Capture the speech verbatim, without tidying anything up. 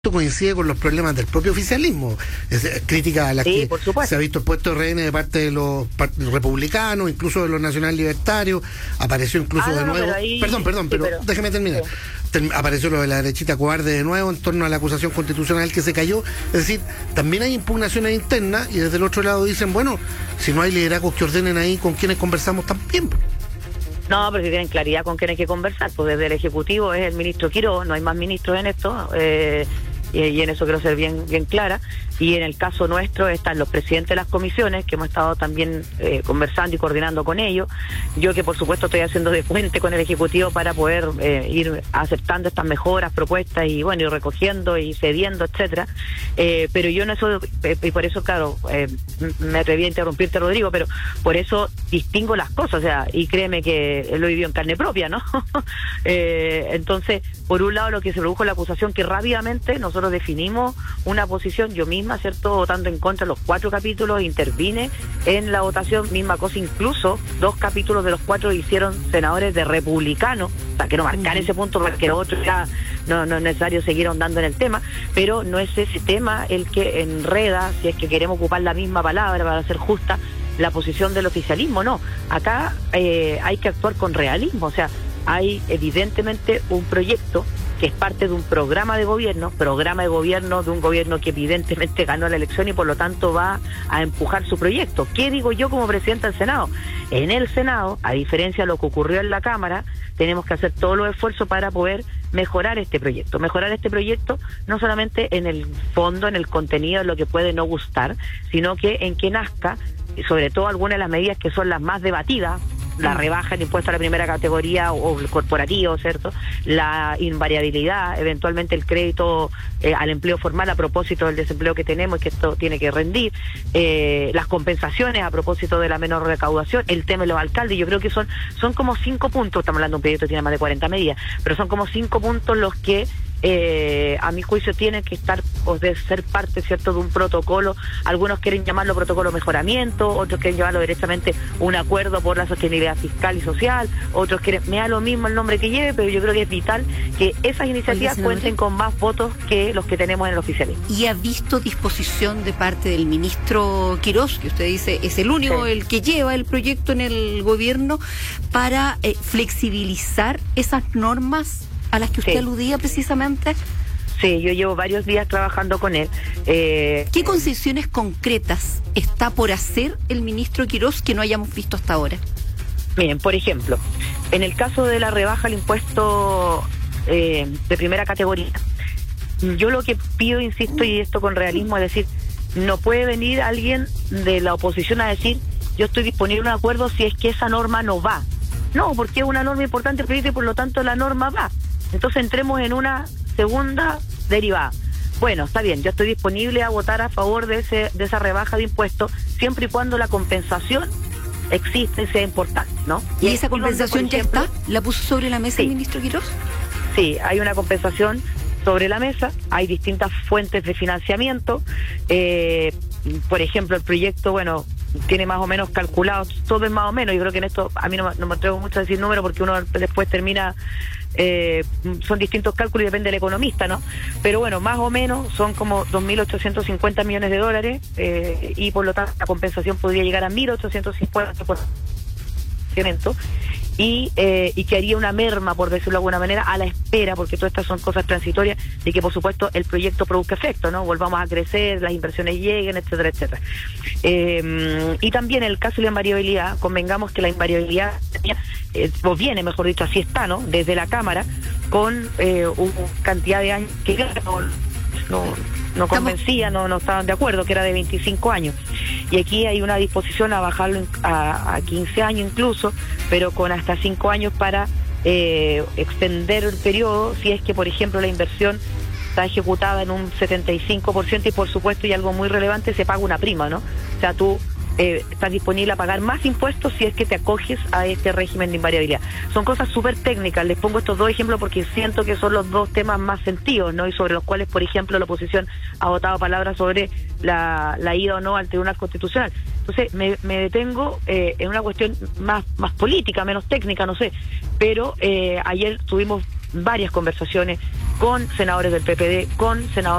Esto coincide con los problemas del propio oficialismo, es, es crítica a las sí, que se ha visto puesto rehenes de parte de los, los republicanos, incluso de los nacional libertarios, apareció incluso ah, de no, nuevo, pero ahí, perdón, perdón, sí, pero, pero déjeme terminar, sí. Term, apareció lo de la derechita cobarde de nuevo en torno a la acusación constitucional que se cayó, es decir, también hay impugnaciones internas y desde el otro lado dicen, bueno, si no hay liderazgos que ordenen ahí, ¿con quienes conversamos también? No, pero si tienen claridad con quién hay que conversar, pues desde el Ejecutivo es el ministro Quirós, no hay más ministros en esto, eh, y, y en eso quiero ser bien bien clara, y en el caso nuestro están los presidentes de las comisiones, que hemos estado también eh, conversando y coordinando con ellos, yo que por supuesto estoy haciendo de puente con el Ejecutivo para poder eh, ir aceptando estas mejoras, propuestas, y bueno, ir recogiendo y cediendo, etcétera, eh, pero yo en eso, eh, y por eso, claro, eh, me atreví a interrumpirte, Rodrigo, pero por eso distingo las cosas, o sea, y créeme que lo vivió en carne propia, ¿no? eh, entonces, por un lado, lo que se produjo la acusación, que rápidamente nosotros definimos una posición, yo misma, ¿cierto?, votando en contra de los cuatro capítulos, intervine en la votación, misma cosa, incluso dos capítulos de los cuatro hicieron senadores de republicanos, o sea, quiero marcar ese punto porque los otros ya no, no es necesario seguir ahondando en el tema, pero no es ese tema el que enreda, si es que queremos ocupar la misma palabra para ser justa, la posición del oficialismo. No, acá eh, hay que actuar con realismo, o sea, hay evidentemente un proyecto que es parte de un programa de gobierno, programa de gobierno de un gobierno que evidentemente ganó la elección y por lo tanto va a empujar su proyecto. ¿Qué digo yo como presidenta del Senado? En el Senado, a diferencia de lo que ocurrió en la Cámara, tenemos que hacer todos los esfuerzos para poder mejorar este proyecto. Mejorar este proyecto no solamente en el fondo, en el contenido, en lo que puede no gustar, sino que en que nazca, sobre todo algunas de las medidas que son las más debatidas, la rebaja del impuesto a la primera categoría o, o el corporativo, ¿cierto? La invariabilidad, eventualmente el crédito eh, al empleo formal a propósito del desempleo que tenemos y que esto tiene que rendir, eh, las compensaciones a propósito de la menor recaudación, el tema de los alcaldes. Yo creo que son son como cinco puntos, estamos hablando de un proyecto que tiene más de cuarenta medidas, pero son como cinco puntos los que Eh, a mi juicio tienen que estar o de ser parte, cierto, de un protocolo. Algunos quieren llamarlo protocolo mejoramiento, otros quieren llamarlo directamente un acuerdo por la sostenibilidad fiscal y social, otros quieren, me da lo mismo el nombre que lleve, pero yo creo que es vital que esas iniciativas Oiga, cuenten con más votos que los que tenemos en el oficialismo. ¿Y ha visto disposición de parte del ministro Quirós, que usted dice es el único, sí, el que lleva el proyecto en el gobierno, para eh, flexibilizar esas normas a las que usted, sí, aludía precisamente? Sí, yo llevo varios días trabajando con él. Eh, ¿Qué concesiones concretas está por hacer el ministro Quirós que no hayamos visto hasta ahora? Miren, por ejemplo, en el caso de la rebaja al impuesto eh, de primera categoría, yo lo que pido, insisto, y esto con realismo, es decir, no puede venir alguien de la oposición a decir, yo estoy disponible a un acuerdo si es que esa norma no va. No, porque es una norma importante y por lo tanto la norma va. Entonces entremos en una segunda derivada. Bueno, está bien, yo estoy disponible a votar a favor de ese de esa rebaja de impuestos siempre y cuando la compensación existe y sea importante, ¿no? ¿Y, ¿Y esa compensación donde, ejemplo, ya está? ¿La puso sobre la mesa, sí, el ministro Quirós? Sí, hay una compensación sobre la mesa, hay distintas fuentes de financiamiento. Eh, por ejemplo, el proyecto, bueno, tiene más o menos calculado, todo es más o menos, yo creo que en esto a mí no, no me atrevo mucho a decir números porque uno después termina, eh, son distintos cálculos y depende del economista, ¿no? Pero bueno, más o menos son como dos mil ochocientos cincuenta millones de dólares eh, y por lo tanto la compensación podría llegar a mil ochocientos cincuenta por ciento. Y, eh, y que haría una merma, por decirlo de alguna manera, a la espera, porque todas estas son cosas transitorias, de que por supuesto el proyecto produzca efecto, ¿no? Volvamos a crecer, las inversiones lleguen, etcétera, etcétera. Eh, y también en el caso de la invariabilidad, convengamos que la invariabilidad eh, o viene, mejor dicho, así está, ¿no? Desde la Cámara, con eh, una cantidad de años que no, no, no convencía, no, no estaban de acuerdo, que era de veinticinco años. Y aquí hay una disposición a bajarlo a, a quince años incluso, pero con hasta cinco años para eh, extender el periodo, si es que, por ejemplo, la inversión está ejecutada en un setenta y cinco por ciento y, por supuesto, y algo muy relevante, se paga una prima, ¿no? O sea, tú eh, estás disponible a pagar más impuestos si es que te acoges a este régimen de invariabilidad. Son cosas súper técnicas, les pongo estos dos ejemplos porque siento que son los dos temas más sentidos, ¿no? Y sobre los cuales, por ejemplo, la oposición ha votado palabras sobre la, la ida o no al Tribunal Constitucional. Entonces, me, me detengo eh, en una cuestión más, más política, menos técnica, no sé, pero eh, ayer tuvimos varias conversaciones con senadores del P P D, con senadores